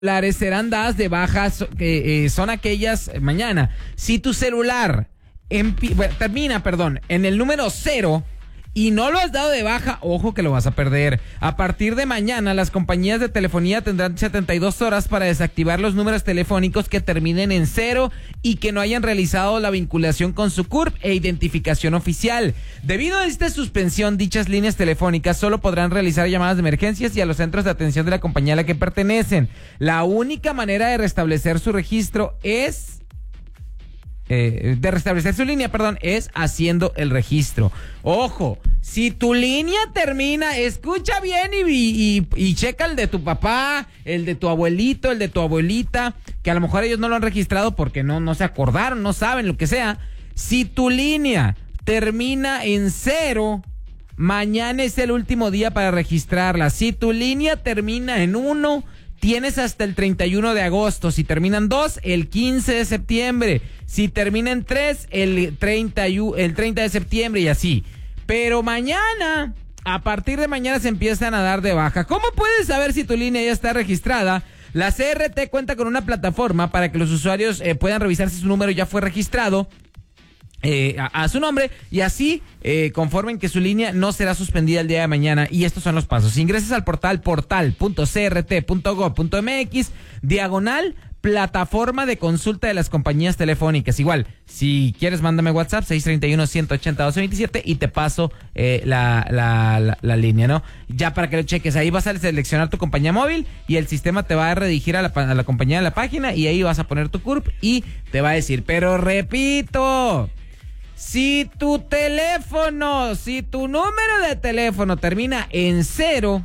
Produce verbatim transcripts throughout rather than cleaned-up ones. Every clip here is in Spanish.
celulares serán dadas de baja, que eh, son aquellas, eh, mañana, si tu celular empi- bueno, termina, perdón, en el número cero y no lo has dado de baja, ojo que lo vas a perder. A partir de mañana, las compañías de telefonía tendrán setenta y dos horas para desactivar los números telefónicos que terminen en cero y que no hayan realizado la vinculación con su C U R P e identificación oficial. Debido a esta suspensión, dichas líneas telefónicas solo podrán realizar llamadas de emergencias y a los centros de atención de la compañía a la que pertenecen. La única manera de restablecer su registro es... Eh, de restablecer su línea, perdón, es haciendo el registro. Ojo, si tu línea termina, escucha bien y, y, y checa el de tu papá, el de tu abuelito, el de tu abuelita, que a lo mejor ellos no lo han registrado porque no, no se acordaron, no saben, lo que sea. Si tu línea termina en cero, mañana es el último día para registrarla. Si tu línea termina en uno, tienes hasta el treinta y uno de agosto. Si terminan dos, el quince de septiembre. Si terminan tres, el treinta, el treinta de septiembre y así. Pero mañana, a partir de mañana se empiezan a dar de baja. ¿Cómo puedes saber si tu línea ya está registrada? La C R T cuenta con una plataforma para que los usuarios eh, puedan revisar si su número ya fue registrado Eh, a, a su nombre y así eh, conformen que su línea no será suspendida el día de mañana. Y estos son los pasos: ingresas al portal portal punto c r t punto gov punto m x diagonal plataforma de consulta de las compañías telefónicas. Igual, si quieres, mándame WhatsApp seis tres uno, uno ocho cero, doce veintisiete y te paso eh, la, la, la, la línea, ¿no? Ya para que lo cheques. Ahí vas a seleccionar tu compañía móvil y el sistema te va a redirigir a la, a la compañía de la página y ahí vas a poner tu C U R P y te va a decir, pero repito, si tu teléfono, si tu número de teléfono termina en cero,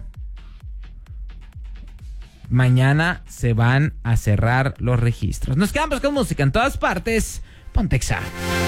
mañana se van a cerrar los registros. Nos quedamos con música en todas partes. Ponte Exa.